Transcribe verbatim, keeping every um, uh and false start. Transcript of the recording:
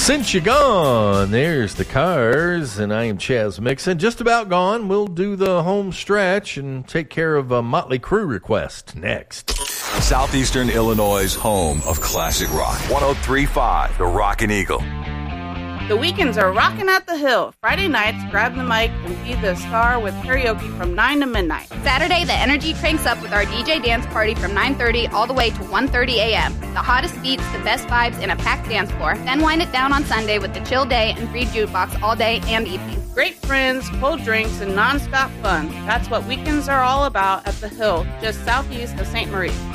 Since you're gone, there's the Cars, and I am Chaz Mixon. Just about gone. We'll do the home stretch and take care of a Motley Crue request next. Southeastern Illinois' home of classic rock. one oh three point five, The Rockin' Eagle. The weekends are rocking at the Hill. Friday nights, grab the mic and be the star with karaoke from nine to midnight. Saturday, the energy cranks up with our D J dance party from nine thirty all the way to one thirty a.m. The hottest beats, the best vibes, and a packed dance floor. Then wind it down on Sunday with the chill day and free jukebox all day and evening. Great friends, cold drinks, and nonstop fun. That's what weekends are all about at the Hill, just southeast of Saint Marie.